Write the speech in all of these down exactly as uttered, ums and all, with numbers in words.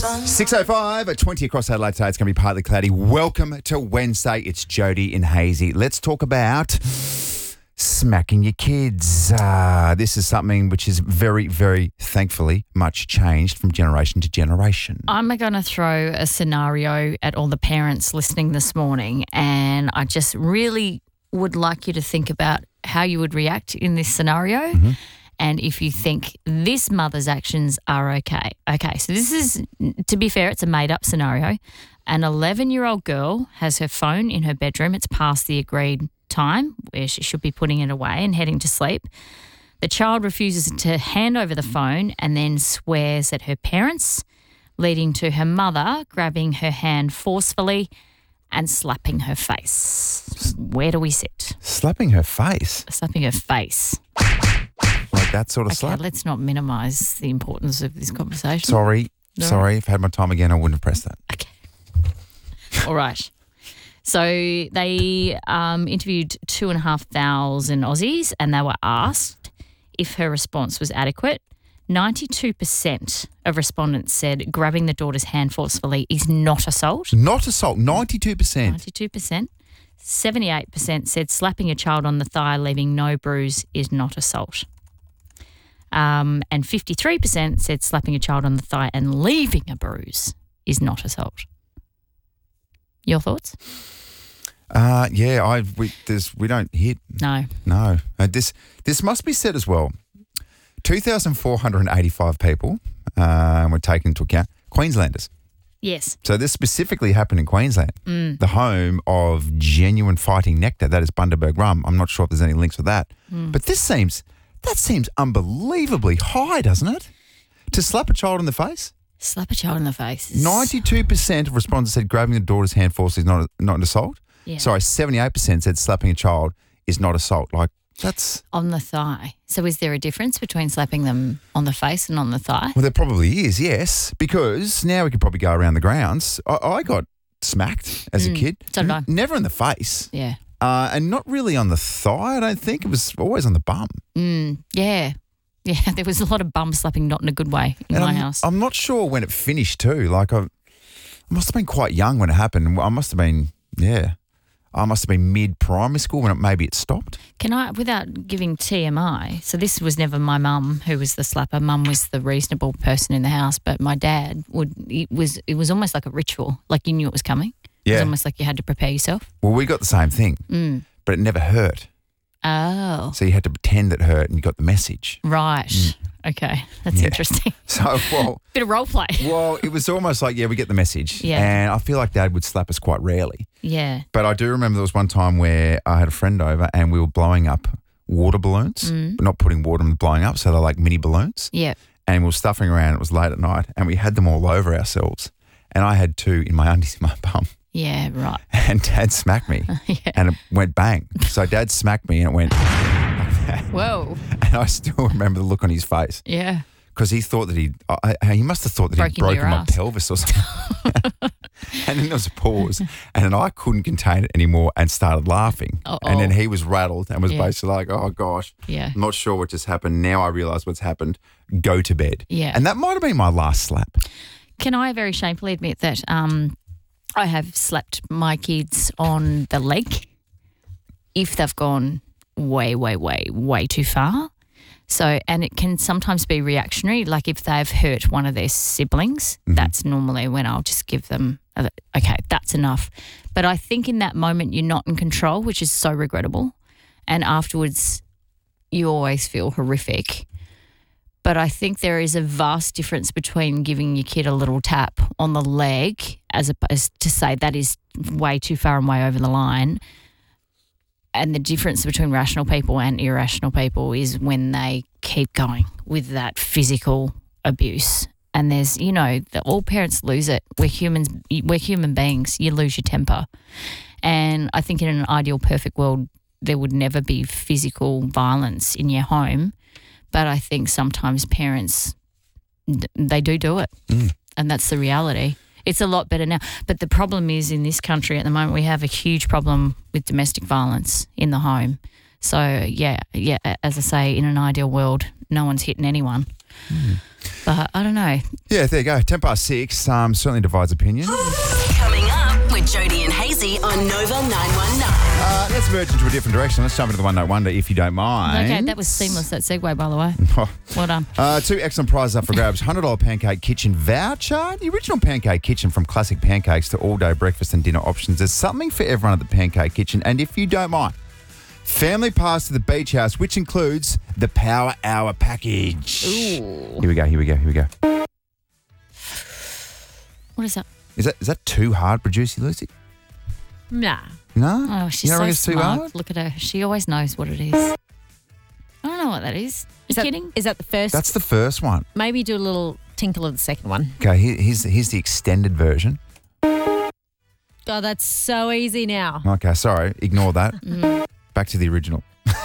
six oh five at twenty across Adelaide today. It's going to be partly cloudy. Welcome to Wednesday. It's Jody and Hazy. Let's talk about smacking your kids. Uh, this is something which is very, very thankfully much changed from generation to generation. I'm going to throw a scenario at all the parents listening this morning, and I just really would like you to think about how you would react in this scenario. Mm-hmm. And if you think this mother's actions are okay. Okay, so this is, to be fair, it's a made-up scenario. An eleven-year-old girl has her phone in her bedroom. It's past the agreed time where she should be putting it away and heading to sleep. The child refuses to hand over the phone and then swears at her parents, leading to her mother grabbing her hand forcefully and slapping her face. Where do we sit? Slapping her face? Slapping her face. Like that sort of Okay, slap? let's not minimise the importance of this conversation. Sorry. No. Sorry. If I had my time again, I wouldn't have pressed that. Okay. All right. So they um, interviewed two and a half thousand Aussies, and they were asked if her response was adequate. ninety-two percent of respondents said grabbing the daughter's hand forcefully is not assault. Not assault. ninety-two percent. ninety-two percent. seventy-eight percent said slapping a child on the thigh leaving no bruise is not assault. Um, and fifty-three percent said slapping a child on the thigh and leaving a bruise is not assault. Your thoughts? Uh, yeah, I we there's we don't hit. No. No. Uh, this this must be said as well. two thousand four hundred eighty-five people uh, were taken into account. Queenslanders. Yes. So this specifically happened in Queensland, Mm. the home of genuine fighting nectar. That is Bundaberg rum. I'm not sure if there's any links with that. Mm. But this seems, that seems unbelievably high, doesn't it? To slap a child in the face? Slap a child in the face. is- ninety-two percent of respondents said grabbing the daughter's hand forcefully is not, not an assault. Yeah. Sorry, seventy-eight percent said slapping a child is not assault. Like, that's... On the thigh. So is there a difference between slapping them on the face and on the thigh? Well, there probably is, yes, because now we could probably go around the grounds. I, I got smacked as a Mm, kid. so did I. Never in the face. Yeah. Uh, and not really on the thigh, I don't think. It was always on the bum. Mm, yeah. Yeah, there was a lot of bum slapping, not in a good way, in And my I'm, house. I'm not sure when it finished too. Like, I, I must have been quite young when it happened. I must have been, yeah, I must have been mid-primary school when it, maybe it stopped. Can I, without giving T M I, so this was never my mum who was the slapper. Mum was the reasonable person in the house, but my dad would, it was, it was almost like a ritual, like you knew it was coming. It was Yeah. almost like you had to prepare yourself. Well, we got the same thing, Mm. but it never hurt. Oh, So you had to pretend it hurt and you got the message. right. Okay, that's Mm. Yeah. interesting. So, well... Bit of role play. Well, it was almost like, yeah, we get the message. Yeah. And I feel like Dad would slap us quite rarely. Yeah. But I do remember there was one time where I had a friend over and we were blowing up water balloons, Mm. but not putting water in them, blowing up. So they're like mini balloons. Yeah. And we were stuffing around. It was late at night and we had them all over ourselves. And I had two in my undies in my bum. Yeah, right. And Dad smacked me Yeah. and it went bang. So Dad smacked me and it went like that. Whoa. And I still remember the look on his face. Yeah. Because he thought that he'd, I, I- he must have thought that Broke he'd into broken your my ass. pelvis or something. And then there was a pause and then I couldn't contain it anymore and started laughing. Uh-oh. And then he was rattled and was Yeah. basically like, oh gosh, Yeah. I'm not sure what just happened. Now I realise what's happened. Go to bed. Yeah. And that might have been my last slap. Can I very shamefully admit that um, I have slapped my kids on the leg if they've gone way, way, way, way too far. So, and it can sometimes be reactionary, like if they've hurt one of their siblings, Mhm. that's normally when I'll just give them, a, okay, that's enough. But I think in that moment you're not in control, which is so regrettable. And afterwards you always feel horrific. But I think there is a vast difference between giving your kid a little tap on the leg as opposed to say that is way too far and way over the line. And the difference between rational people and irrational people is when they keep going with that physical abuse. And there's, you know, the, all parents lose it. We're humans, we're human beings. You lose your temper. And I think in an ideal, perfect world, there would never be physical violence in your home. But I think sometimes parents, they do do it. Mm. And that's the reality. It's a lot better now. But the problem is in this country at the moment, we have a huge problem with domestic violence in the home. So, yeah, yeah, as I say, in an ideal world, no one's hitting anyone. But I don't know. Yeah, there you go. ten past six. Um, certainly divides opinion. Coming up with Jody and Hazy on Nova nine one nine. Uh, let's merge into a different direction. Let's jump into the One Note Wonder, if you don't mind. Okay, that was seamless, that segue, by the way. Well done. Uh, two excellent prizes up for grabs. one hundred dollars Pancake Kitchen voucher. The original Pancake Kitchen, from classic pancakes to all-day breakfast and dinner options. There's something for everyone at the Pancake Kitchen. And if you don't mind, family pass to the beach house, which includes the Power Hour package. Ooh. Here we go, here we go, here we go. What is that? Is that is that too hard, Producer Lucy? Nah. No? Oh, she's you don't so reckon it's too smart. hard? Look at her. She always knows what it is. I don't know what that is. You Is that, kidding? is that the first? That's the first one. Maybe do a little tinkle of the second one. Okay, here, here's, here's the extended version. God, that's so easy now. Okay, sorry, ignore that. Mm. Back to the original.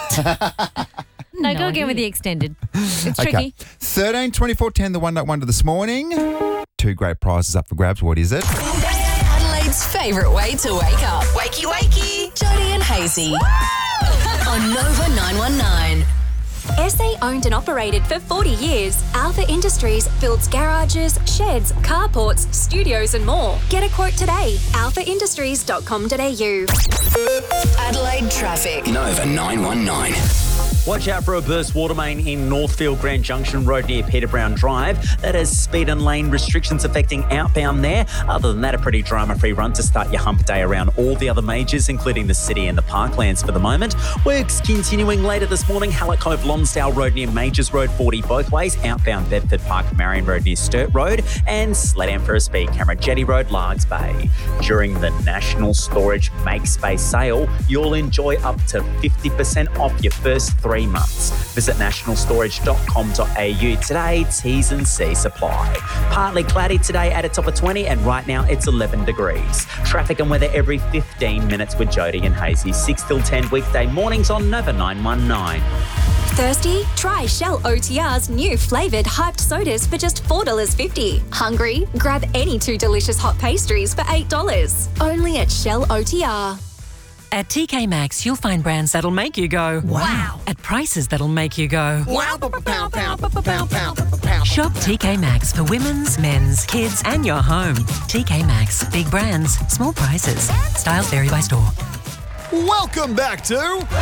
No, go No again with the idea. extended. It's Okay, tricky. thirteen twenty-four ten, the One Note Wonder this morning. Two great prizes up for grabs. What is it? Adelaide's favourite way to wake up. Wakey, wakey. Jody and Hazy on Nova nine one nine. S A owned and operated for forty years, Alpha Industries builds garages, sheds, carports, studios and more. Get a quote today. alpha industries dot com dot a u. Adelaide traffic. Nova nine one nine. Watch out for a burst water main in Northfield Grand Junction Road near Peter Brown Drive. That has speed and lane restrictions affecting outbound there. Other than that, a pretty drama-free run to start your hump day around all the other majors, including the city and the parklands for the moment. Works continuing later this morning. Hallett Cove Lonsdale Road near Majors Road, forty both ways. Outbound Bedford Park Marion Road near Sturt Road. And Sledam for a speed camera, Jetty Road, Largs Bay. During the National Storage Make Space sale, you'll enjoy up to fifty percent off your first three months. Visit national storage dot com dot a u today. T's and C's apply. Partly cloudy today at a top of twenty, and right now it's eleven degrees. Traffic and weather every fifteen minutes with Jody and Hazy. six till ten weekday mornings on Nova nine one nine. Thirsty? Try Shell O T R's new flavoured hyped sodas for just four dollars fifty. Hungry? Grab any two delicious hot pastries for eight dollars. Only at Shell O T R. At T K Maxx, you'll find brands that'll make you go, wow, at prices that'll make you go, Wow, pow, pow, pow, pow, pow, pow. Shop T K Maxx for women's, men's, kids, and your home. T K Maxx, big brands, small prices. Styles vary by store. Welcome back to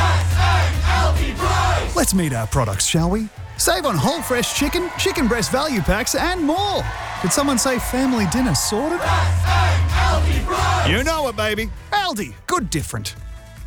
Let's meet our products, shall we? Save on whole fresh chicken, chicken breast value packs, and more. Did someone say family dinner sorted? You know it, baby. Aldi, good different.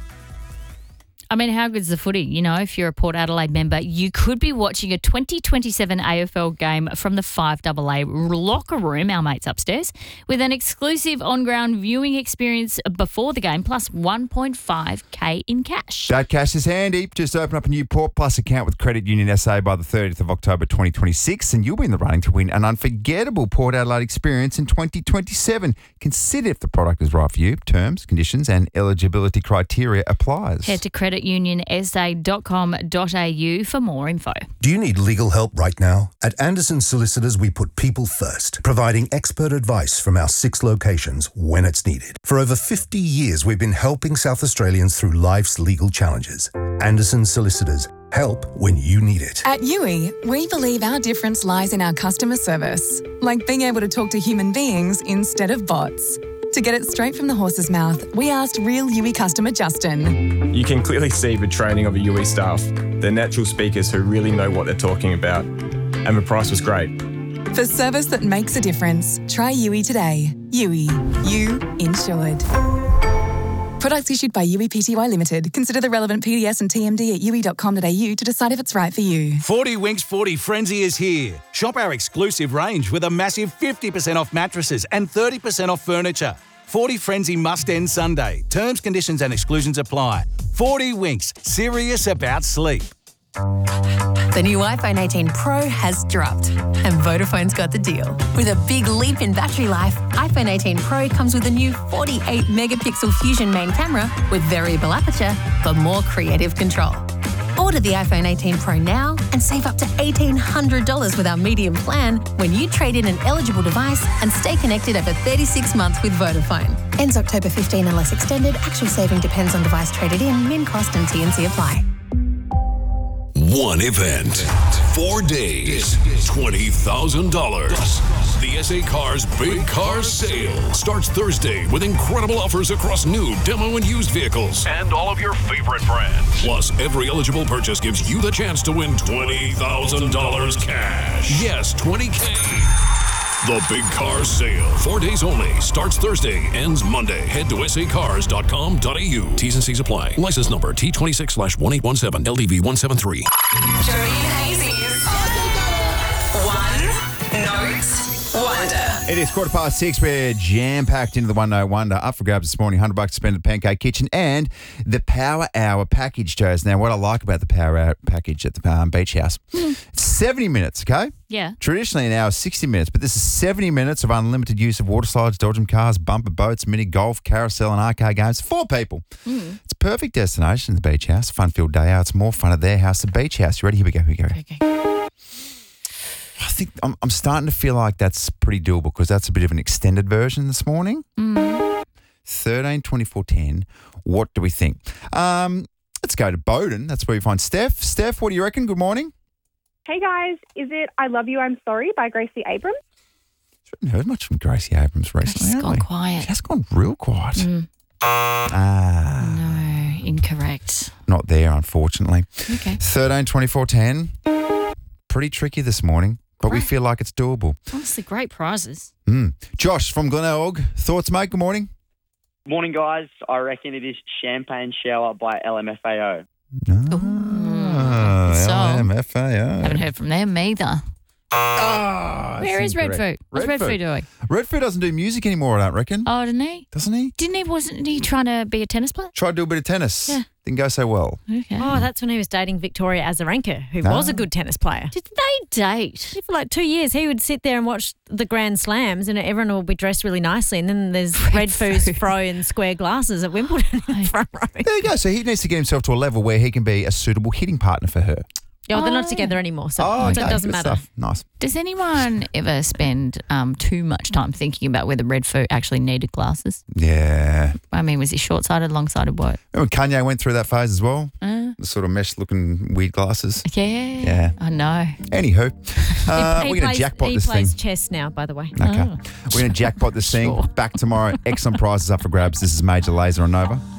I mean, how good's the footy? You know, if you're a Port Adelaide member, you could be watching a twenty twenty-seven A F L game from the five A A locker room, our mates upstairs, with an exclusive on-ground viewing experience before the game, plus one point five K in cash. That cash is handy. Just open up a new Port Plus account with Credit Union S A by the thirtieth of October twenty twenty-six, and you'll be in the running to win an unforgettable Port Adelaide experience in twenty twenty-seven. Consider if the product is right for you. Terms, conditions, and eligibility criteria applies. Head to credit union s a dot com dot a u for more info. Do you need legal help right now? At Anderson Solicitors, we put people first, providing expert advice from our six locations when it's needed. For over fifty years, we've been helping South Australians through life's legal challenges. Anderson Solicitors, help when you need it. At U I, we believe our difference lies in our customer service, like being able to talk to human beings instead of bots. To get it straight from the horse's mouth, we asked real U I customer Justin. You can clearly see the training of the U I staff. They're natural speakers who really know what they're talking about. And the price was great. For service that makes a difference, try U I today. U I, you insured. Products issued by U I Pty Limited. Consider the relevant P D S and T M D at u i dot com dot a u to decide if it's right for you. forty Winks forty Frenzy is here. Shop our exclusive range with a massive fifty percent off mattresses and thirty percent off furniture. forty Frenzy must end Sunday. Terms, conditions and exclusions apply. forty Winks, serious about sleep. The new iPhone eighteen Pro has dropped, and Vodafone's got the deal. With a big leap in battery life, iPhone eighteen Pro comes with a new forty-eight megapixel Fusion main camera with variable aperture for more creative control. Order the iPhone eighteen Pro now and save up to eighteen hundred dollars with our medium plan when you trade in an eligible device and stay connected over thirty-six months with Vodafone. Ends October fifteenth unless extended. Actual saving depends on device traded in, min cost and T and C apply. One event, four days, twenty thousand dollars. The S A Cars Big Car Sale starts Thursday with incredible offers across new, demo, and used vehicles. And all of your favorite brands. Plus, every eligible purchase gives you the chance to win twenty thousand dollars cash. Yes, twenty K. The Big Car Sale. Four days only. Starts Thursday. Ends Monday. Head to s a cars dot com dot a u. T's and C's apply. License number T twenty-six slash one eight one seven L D V one seven three. Jody and Hazy's One Note Wonder. It is quarter past six. We're jam-packed into the One Note Wonder. Up for grabs this morning. one hundred bucks to spend at Pancake Kitchen and the Power Hour package, Joes. Now, what I like about the Power Hour package at the um, Beach House, it's seventy minutes, okay? Yeah. Traditionally an hour is sixty minutes, but this is seventy minutes of unlimited use of water slides, dodgem cars, bumper boats, mini golf, carousel and arcade games for people. Mm. It's a perfect destination, the Beach House. Fun-filled day out. It's more fun at their house, the Beach House. You ready? Here we go. Here we go. Okay. I think I'm, I'm starting to feel like that's pretty doable because that's a bit of an extended version this morning. Mm. thirteen twenty-four ten. What do we think? Um, let's go to Bowden. That's where we find Steph. Steph, what do you reckon? Good morning. Hey guys, is it I Love You, I'm Sorry by Gracie Abrams? I haven't heard much from Gracie Abrams recently. She's have gone we? quiet. She has gone real quiet. Mm. Ah. No, incorrect. Not there, unfortunately. Okay. thirteen twenty-four ten. Pretty tricky this morning, but we Right. feel like it's doable. Honestly, great prizes. Mm. Josh from Glenelg. Thoughts, mate? Good morning. Morning, guys. I reckon it is Champagne Shower by L M F A O. Oh, So, L M F A O. Haven't heard from them either. Oh, Where is Red Food? What's Red Food doing? Red Food doesn't do music anymore, I don't reckon. Oh, didn't he? Doesn't he? Didn't he? Wasn't he trying to be a tennis player? Tried to do a bit of tennis. Yeah. Didn't go so well. Okay. Oh, that's when he was dating Victoria Azarenka, who Ah. was a good tennis player. Did they date? For like two years, he would sit there and watch the Grand Slams, and everyone will be dressed really nicely. And then there's Red, Red Food's fro and square glasses at Wimbledon in the front row. There you go. So he needs to get himself to a level where he can be a suitable hitting partner for her. Yeah, well, they're Oh. not together anymore, so, Oh, so okay. it doesn't Good matter. stuff. Nice. Does anyone ever spend um, too much time thinking about whether Red Food actually needed glasses? Yeah. I mean, was he short-sighted, long-sighted, what? Remember Kanye went through that phase as well? Uh, The sort of mesh-looking weird glasses. yeah. Yeah. I know. Anywho, He- uh, he we're going plays, to jackpot he this plays thing. chess now, by the way. Okay. We're going to jackpot this thing. Back tomorrow. Excellent prizes up for grabs. This is Major Lazer on Nova.